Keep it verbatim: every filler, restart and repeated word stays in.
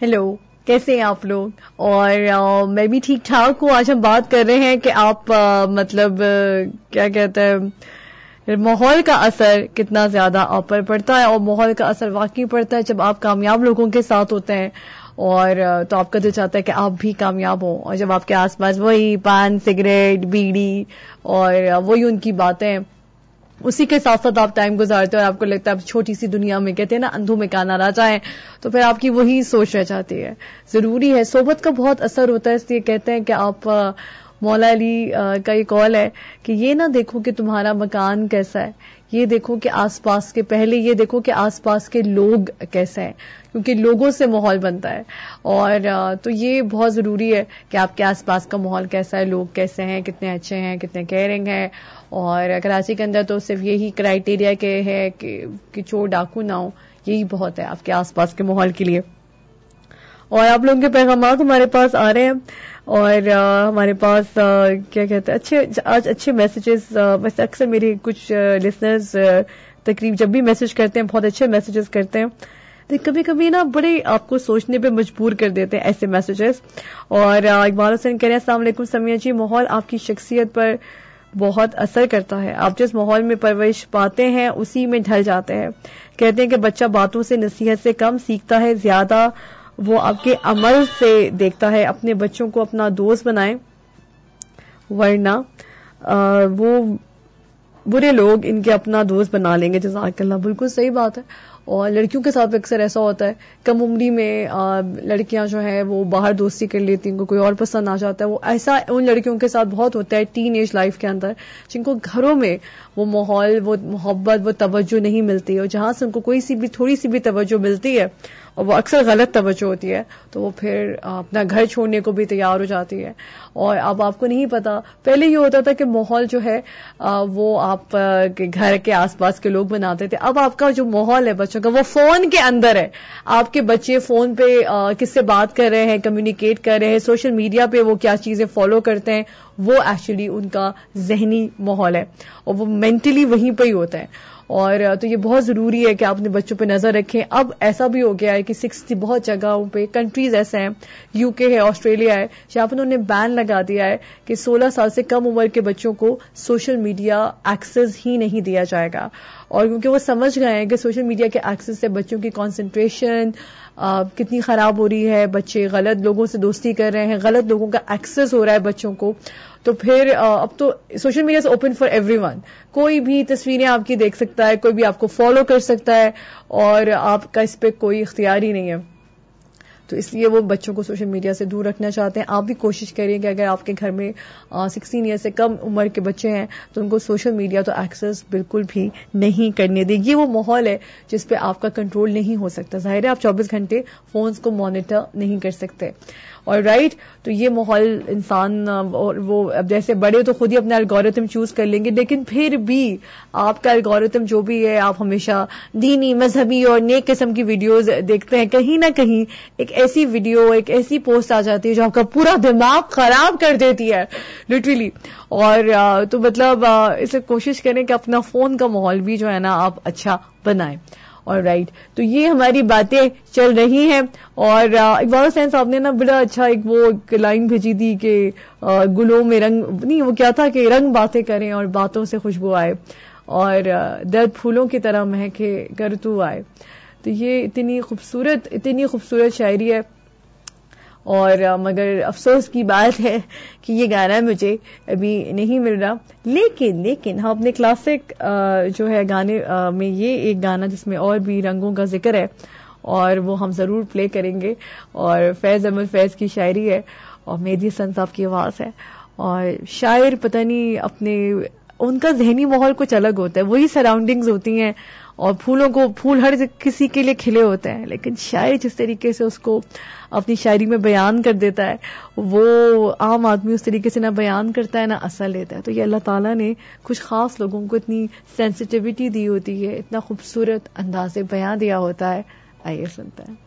Hello, کیسے ہیں آپ لوگ؟ اور آ, میں بھی ٹھیک ٹھاک ہوں. آج ہم بات کر رہے ہیں کہ آپ آ, مطلب آ, کیا کہتے ہیں، ماحول کا اثر کتنا زیادہ آپ پر پڑتا ہے. اور ماحول کا اثر واقعی پڑتا ہے جب آپ کامیاب لوگوں کے ساتھ ہوتے ہیں، اور تو آپ کا دل چاہتا ہے کہ آپ بھی کامیاب ہوں. اور جب آپ کے آس پاس وہی پان، سگریٹ، بیڑی اور وہی ان کی باتیں، اسی کے ساتھ ساتھ آپ ٹائم گزارتے ہیں اور آپ کو لگتا ہے آپ چھوٹی سی دنیا میں، کہتے ہیں نا اندھوں میں کانا رہ جائیں، تو پھر آپ کی وہی سوچ رہ جاتی ہے. ضروری ہے، صحبت کا بہت اثر ہوتا ہے. اس لیے کہتے ہیں کہ آپ، مولا علی کا یہ قول ہے کہ یہ نہ دیکھو کہ تمہارا مکان کیسا ہے، یہ دیکھو کہ آس پاس کے، پہلے یہ دیکھو کہ آس پاس کے لوگ کیسے ہیں، کیونکہ لوگوں سے ماحول بنتا ہے. اور تو یہ بہت ضروری ہے کہ آپ کے آس پاس کا ماحول کیسا ہے، لوگ کیسے ہیں، کتنے اچھے ہیں، کتنے کیئرنگ ہیں. اور کراچی کے اندر تو صرف یہی کرائیٹیریا کے ہے کہ چور ڈاکو نہ ہو، یہی بہت ہے آپ کے آس پاس کے ماحول کے لیے. اور آپ لوگوں کے پیغامات ہمارے پاس آ رہے ہیں، اور ہمارے پاس کیا کہتے ہیں، اچھے آج اچھے میسیجز. ویسے اکثر میری کچھ لسنرز تقریب جب بھی میسج کرتے ہیں بہت اچھے میسیجز کرتے ہیں، لیکن کبھی کبھی نا بڑے آپ کو سوچنے پہ مجبور کر دیتے ہیں ایسے میسیجز. اور اقبال حسین کہہ رہے ہیں السلام علیکم سمیہ جی، ماحول آپ کی شخصیت پر بہت اثر کرتا ہے. آپ جس ماحول میں پرورش پاتے ہیں اسی میں ڈھل جاتے ہیں. کہتے ہیں کہ بچہ باتوں سے، نصیحت سے کم سیکھتا ہے، زیادہ وہ آپ کے عمل سے دیکھتا ہے. اپنے بچوں کو اپنا دوست بنائیں، ورنہ وہ برے لوگ ان کے اپنا دوست بنا لیں گے. جزاک اللہ، بالکل صحیح بات ہے. اور لڑکیوں کے ساتھ اکثر ایسا ہوتا ہے، کم عمری میں لڑکیاں جو ہیں وہ باہر دوستی کر لیتی ہیں، ان کو کوئی اور پسند آ جاتا ہے. وہ ایسا ان لڑکیوں کے ساتھ بہت ہوتا ہے ٹین ایج لائف کے اندر، جن کو گھروں میں وہ ماحول، وہ محبت، وہ توجہ نہیں ملتی، اور جہاں سے ان کو کوئی سی بھی تھوڑی سی بھی توجہ ملتی ہے، اور وہ اکثر غلط توجہ ہوتی ہے، تو وہ پھر اپنا گھر چھوڑنے کو بھی تیار ہو جاتی ہے. اور اب آپ کو نہیں پتا، پہلے یہ ہوتا تھا کہ ماحول جو ہے وہ آپ کے گھر کے آس پاس کے لوگ بناتے تھے. اب آپ کا جو ماحول ہے بچوں کا وہ فون کے اندر ہے. آپ کے بچے فون پہ کس سے بات کر رہے ہیں، کمیونیکیٹ کر رہے ہیں، سوشل میڈیا پہ وہ کیا چیزیں فالو کرتے ہیں، وہ ایکچولی ان کا ذہنی ماحول ہے، اور وہ مینٹلی وہیں پہ ہی ہوتا ہے. اور تو یہ بہت ضروری ہے کہ آپ اپنے بچوں پہ نظر رکھیں. اب ایسا بھی ہو گیا ہے کہ سکسٹی بہت جگہوں پہ، کنٹریز ایسے ہیں، یو کے ہے، آسٹریلیا ہے، جہاں پر انہوں نے بین لگا دیا ہے کہ سولہ سال سے کم عمر کے بچوں کو سوشل میڈیا ایکسس ہی نہیں دیا جائے گا. اور کیونکہ وہ سمجھ گئے ہیں کہ سوشل میڈیا کے ایکسس سے بچوں کی کنسنٹریشن کتنی خراب ہو رہی ہے، بچے غلط لوگوں سے دوستی کر رہے ہیں، غلط لوگوں کا ایکسس ہو رہا ہے بچوں کو. تو پھر اب تو social media is open for every one, کوئی بھی تصویریں آپ کی دیکھ سکتا ہے، کوئی بھی آپ کو فالو کر سکتا ہے، اور آپ کا اس پہ کوئی اختیار ہی نہیں ہے. تو اس لیے وہ بچوں کو سوشل میڈیا سے دور رکھنا چاہتے ہیں. آپ بھی کوشش کریے کہ اگر آپ کے گھر میں سکسٹین ایئر سے کم عمر کے بچے ہیں تو ان کو سوشل میڈیا تو ایکسس بالکل بھی نہیں کرنے دیں. یہ وہ ماحول ہے جس پہ آپ کا کنٹرول نہیں ہو سکتا. ظاہر ہے آپ چوبیس گھنٹے فونز کو مانیٹر نہیں کر سکتے، اور رائٹ. تو یہ ماحول انسان، اور وہ اب جیسے بڑے تو خود ہی اپنا الگورتھم چوز کر لیں گے، لیکن پھر بھی آپ کا الگورتھم جو بھی ہے، آپ ہمیشہ دینی، مذہبی اور نیک قسم کی ویڈیوز دیکھتے ہیں. کہیں نہ کہیں ایک ایسی ویڈیو، ایک ایسی پوسٹ آ جاتی ہے جو آپ کا پورا دماغ خراب کر دیتی ہے لٹرلی. اور تو مطلب اسے کوشش کریں کہ اپنا فون کا ماحول بھی جو ہے نا آپ اچھا بنائیں. اور رائٹ، تو یہ ہماری باتیں چل رہی ہیں. اور اقبال حسین صاحب نے نا بڑا اچھا ایک وہ لائن بھیجی تھی کہ گلوں میں رنگ نہیں، وہ کیا تھا کہ رنگ باتیں کریں اور باتوں سے خوشبو آئے، اور درد پھولوں کی طرح مہکے گر تو آئے. تو یہ اتنی خوبصورت اتنی خوبصورت شاعری ہے. اور مگر افسوس کی بات ہے کہ یہ گانا مجھے ابھی نہیں مل رہا، لیکن لیکن ہم اپنے کلاسک جو ہے گانے میں یہ ایک گانا جس میں اور بھی رنگوں کا ذکر ہے، اور وہ ہم ضرور پلے کریں گے. اور فیض احمد فیض کی شاعری ہے، اور مہدی حسن صاحب کی آواز ہے. اور شاعر پتہ نہیں اپنے ان کا ذہنی ماحول کچھ الگ ہوتا ہے، وہی سراؤنڈنگز ہوتی ہیں، اور پھولوں کو پھول ہر کسی کے لیے کھلے ہوتے ہیں، لیکن شاعر جس طریقے سے اس کو اپنی شاعری میں بیان کر دیتا ہے، وہ عام آدمی اس طریقے سے نہ بیان کرتا ہے نہ اثر لیتا ہے. تو یہ اللہ تعالیٰ نے کچھ خاص لوگوں کو اتنی سینسٹیوٹی دی ہوتی ہے، اتنا خوبصورت انداز سے بیان دیا ہوتا ہے. آئیے سنتے ہیں.